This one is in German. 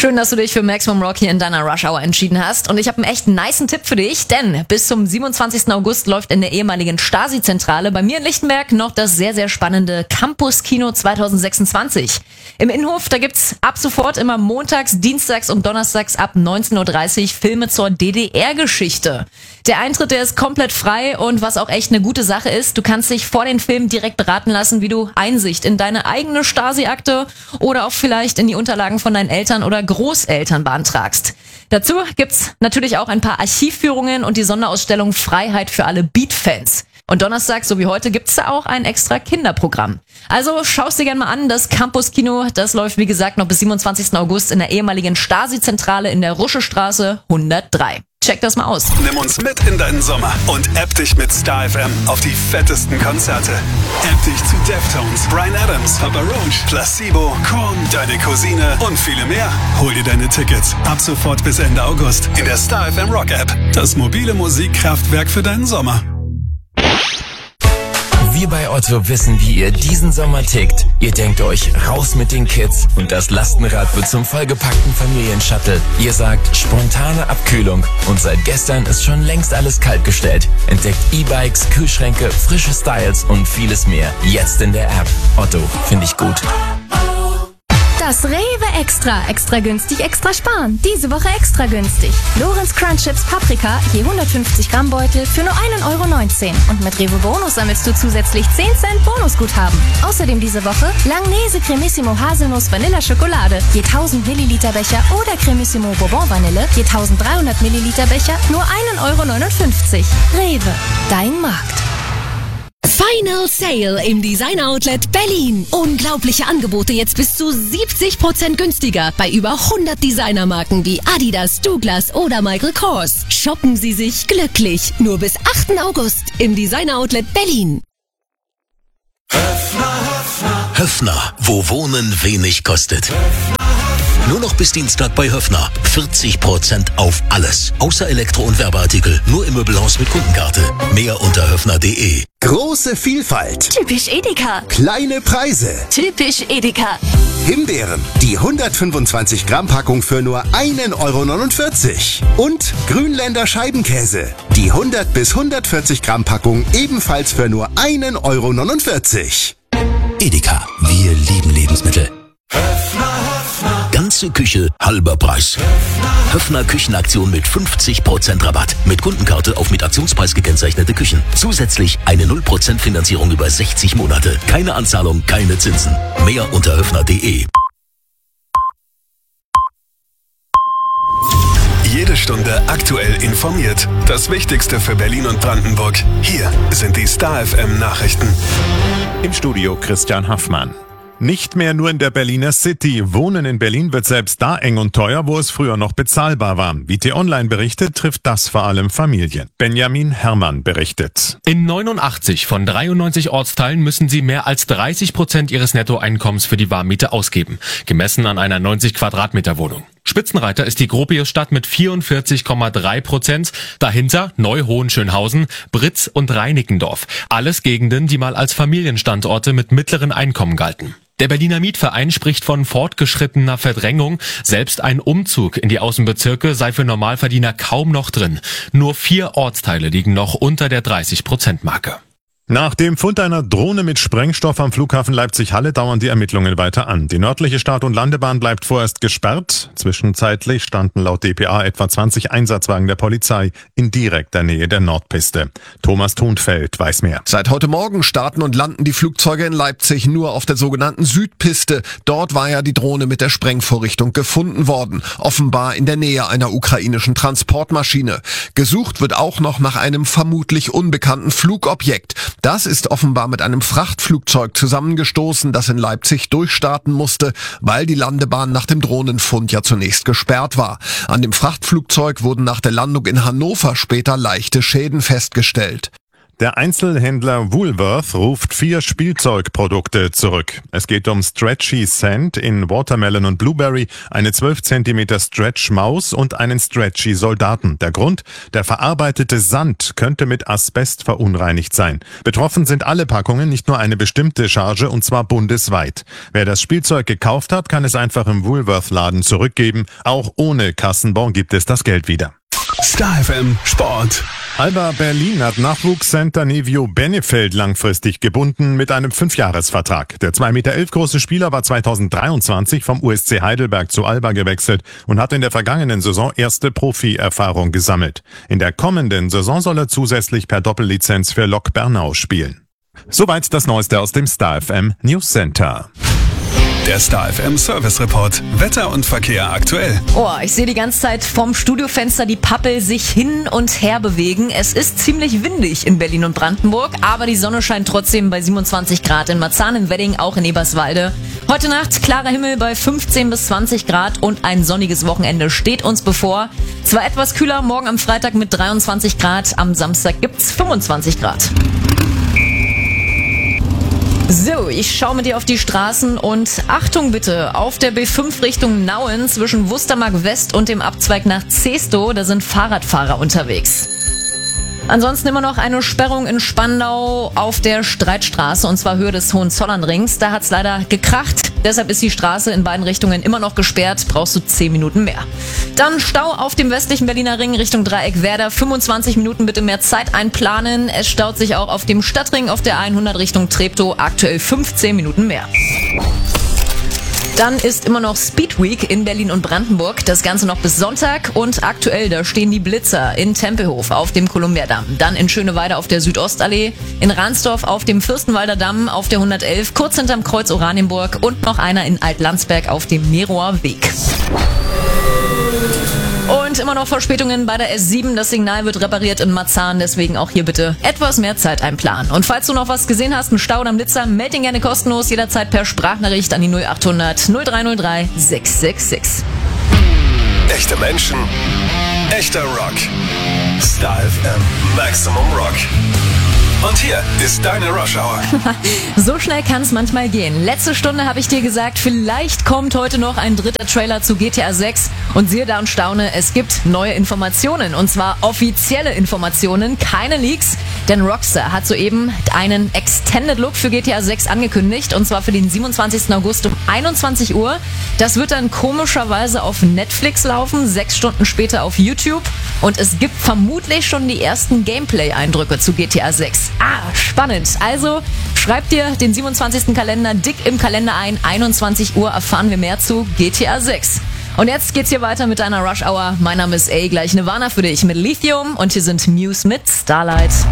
Schön, dass du dich für Maximum Rock hier in deiner Rush Hour entschieden hast. Und ich habe einen echt nicen Tipp für dich, denn bis zum 27. August läuft in der ehemaligen Stasi-Zentrale bei mir in Lichtenberg noch das sehr, sehr spannende Campus-Kino 2026. Im Innenhof, da gibt's ab sofort immer montags, dienstags und donnerstags ab 19.30 Uhr Filme zur DDR-Geschichte. Der Eintritt, der ist komplett frei und was auch echt eine gute Sache ist, du kannst dich vor den Film direkt beraten lassen, wie du Einsicht in deine eigene Stasi-Akte oder auch vielleicht in die Unterlagen von deinen Eltern oder Großeltern beantragst. Dazu gibt's natürlich auch ein paar Archivführungen und die Sonderausstellung Freiheit für alle Beat-Fans. Und Donnerstag, so wie heute, gibt's da auch ein extra Kinderprogramm. Also schaust dir gerne mal an, das Campus-Kino, das läuft wie gesagt noch bis 27. August in der ehemaligen Stasi-Zentrale in der Ruschestraße 103. Check das mal aus. Nimm uns mit in deinen Sommer und app dich mit Star FM auf die fettesten Konzerte. App dich zu Deftones, Bryan Adams, Papa Roach, Placebo, Korn, Deine Cousine und viele mehr. Hol dir deine Tickets ab sofort bis Ende August in der Star FM Rock App. Das mobile Musikkraftwerk für deinen Sommer. Wir bei Otto wissen, wie ihr diesen Sommer tickt. Ihr denkt euch, raus mit den Kids und das Lastenrad wird zum vollgepackten Familienshuttle. Ihr sagt, spontane Abkühlung und seit gestern ist schon längst alles kaltgestellt. Entdeckt E-Bikes, Kühlschränke, frische Styles und vieles mehr. Jetzt in der App. Otto, finde ich gut. Das Rewe Extra. Extra günstig, extra sparen. Diese Woche extra günstig. Lorenz Crunch Chips Paprika, je 150 Gramm Beutel für nur 1,19 €. Und mit Rewe Bonus sammelst du zusätzlich 10 Cent Bonusguthaben. Außerdem diese Woche Langnese Cremissimo Haselnuss Vanilla Schokolade, je 1000 Milliliter Becher oder Cremissimo Bourbon Vanille, je 1300 Milliliter Becher, nur 1,59 €. Rewe, dein Markt. Final Sale im Design Outlet Berlin. Unglaubliche Angebote jetzt bis zu 70% günstiger bei über 100 Designermarken wie Adidas, Douglas oder Michael Kors. Shoppen Sie sich glücklich. Nur bis 8. August im Design Outlet Berlin. Höffner, wo Wohnen wenig kostet. Nur noch bis Dienstag bei Höffner. 40% auf alles. Außer Elektro- und Werbeartikel. Nur im Möbelhaus mit Kundenkarte. Mehr unter höffner.de. Große Vielfalt. Typisch Edeka. Kleine Preise. Typisch Edeka. Himbeeren. Die 125 Gramm Packung für nur 1,49 €. Und Grünländer Scheibenkäse. Die 100 bis 140 Gramm Packung ebenfalls für nur 1,49 €. Edeka. Wir lieben Lebensmittel. Ganze Küche, halber Preis. Höffner Küchenaktion mit 50% Rabatt. Mit Kundenkarte auf mit Aktionspreis gekennzeichnete Küchen. Zusätzlich eine 0% Finanzierung über 60 Monate. Keine Anzahlung, keine Zinsen. Mehr unter höffner.de. Jede Stunde aktuell informiert. Das Wichtigste für Berlin und Brandenburg. Hier sind die Star FM Nachrichten. Im Studio Christian Haffmann. Nicht mehr nur in der Berliner City. Wohnen in Berlin wird selbst da eng und teuer, wo es früher noch bezahlbar war. Wie T-Online berichtet, trifft das vor allem Familien. Benjamin Herrmann berichtet. In 89 von 93 Ortsteilen müssen sie mehr als 30% ihres Nettoeinkommens für die Warmmiete ausgeben. Gemessen an einer 90 Quadratmeter Wohnung. Spitzenreiter ist die Gropiusstadt mit 44,3%. Dahinter Neu-Hohenschönhausen, Britz und Reinickendorf. Alles Gegenden, die mal als Familienstandorte mit mittleren Einkommen galten. Der Berliner Mietverein spricht von fortgeschrittener Verdrängung. Selbst ein Umzug in die Außenbezirke sei für Normalverdiener kaum noch drin. Nur 4 Ortsteile liegen noch unter der 30%-Marke. Nach dem Fund einer Drohne mit Sprengstoff am Flughafen Leipzig-Halle dauern die Ermittlungen weiter an. Die nördliche Start- und Landebahn bleibt vorerst gesperrt. Zwischenzeitlich standen laut dpa etwa 20 Einsatzwagen der Polizei in direkter Nähe der Nordpiste. Thomas Thunfeld weiß mehr. Seit heute Morgen starten und landen die Flugzeuge in Leipzig nur auf der sogenannten Südpiste. Dort war ja die Drohne mit der Sprengvorrichtung gefunden worden. Offenbar in der Nähe einer ukrainischen Transportmaschine. Gesucht wird auch noch nach einem vermutlich unbekannten Flugobjekt. Das ist offenbar mit einem Frachtflugzeug zusammengestoßen, das in Leipzig durchstarten musste, weil die Landebahn nach dem Drohnenfund ja zunächst gesperrt war. An dem Frachtflugzeug wurden nach der Landung in Hannover später leichte Schäden festgestellt. Der Einzelhändler Woolworth ruft 4 Spielzeugprodukte zurück. Es geht um Stretchy Sand in Watermelon und Blueberry, eine 12 cm Stretch-Maus und einen Stretchy Soldaten. Der Grund? Der verarbeitete Sand könnte mit Asbest verunreinigt sein. Betroffen sind alle Packungen, nicht nur eine bestimmte Charge, und zwar bundesweit. Wer das Spielzeug gekauft hat, kann es einfach im Woolworth-Laden zurückgeben. Auch ohne Kassenbon gibt es das Geld wieder. Star FM Sport. Alba Berlin hat Nachwuchscenter Nevio Benefeld langfristig gebunden mit einem 5-Jahres-Vertrag. Der 2,11 Meter große Spieler war 2023 vom USC Heidelberg zu Alba gewechselt und hat in der vergangenen Saison erste Profi-Erfahrung gesammelt. In der kommenden Saison soll er zusätzlich per Doppellizenz für Lok Bernau spielen. Soweit das Neueste aus dem Star FM News Center. Der Star FM Service Report. Wetter und Verkehr aktuell. Oh, ich sehe die ganze Zeit vom Studiofenster die Pappel sich hin und her bewegen. Es ist ziemlich windig in Berlin und Brandenburg, aber die Sonne scheint trotzdem bei 27 Grad in Marzahn, in Wedding, auch in Eberswalde. Heute Nacht klarer Himmel bei 15 bis 20 Grad und ein sonniges Wochenende steht uns bevor. Zwar etwas kühler, morgen am Freitag mit 23 Grad, am Samstag gibt's 25 Grad. So, ich schaue mit dir auf die Straßen und Achtung bitte, auf der B5 Richtung Nauen zwischen Wustermark West und dem Abzweig nach Zestow, da sind Fahrradfahrer unterwegs. Ansonsten immer noch eine Sperrung in Spandau auf der Streitstraße, und zwar Höhe des Hohenzollernrings. Da hat's leider gekracht, deshalb ist die Straße in beiden Richtungen immer noch gesperrt, brauchst du 10 Minuten mehr. Dann Stau auf dem westlichen Berliner Ring Richtung Dreieck Werder, 25 Minuten bitte mehr Zeit einplanen. Es staut sich auch auf dem Stadtring auf der 100 Richtung Treptow, aktuell 15 Minuten mehr. Dann ist immer noch Speed Week in Berlin und Brandenburg. Das Ganze noch bis Sonntag. Und aktuell, da stehen die Blitzer in Tempelhof auf dem Kolumbiadamm. Dann in Schöneweide auf der Südostallee. In Ransdorf auf dem Fürstenwalder Damm auf der 111. Kurz hinterm Kreuz Oranienburg. Und noch einer in Altlandsberg auf dem Meroer Weg. Und immer noch Verspätungen bei der S7. Das Signal wird repariert in Marzahn, deswegen auch hier bitte etwas mehr Zeit einplanen. Und falls du noch was gesehen hast, einen Stau oder einen Blitzer, meld ihn gerne kostenlos, jederzeit per Sprachnachricht an die 0800 0303 666. Echte Menschen, echter Rock. Star FM Maximum Rock. Und hier ist deine Rush Hour. So schnell kann es manchmal gehen. Letzte Stunde habe ich dir gesagt, vielleicht kommt heute noch ein dritter Trailer zu GTA 6. Und siehe da und staune, es gibt neue Informationen. Und zwar offizielle Informationen, keine Leaks. Denn Rockstar hat soeben einen Extended Look für GTA 6 angekündigt. Und zwar für den 27. August um 21 Uhr. Das wird dann komischerweise auf Netflix laufen, 6 Stunden später auf YouTube. Und es gibt vermutlich schon die ersten Gameplay-Eindrücke zu GTA 6. Spannend. Also schreib dir den 27. Kalender dick im Kalender ein. 21 Uhr erfahren wir mehr zu GTA 6. Und jetzt geht's hier weiter mit deiner Rush Hour. Mein Name ist A. Gleich Nirvana für dich mit Lithium. Und hier sind Muse mit Starlight.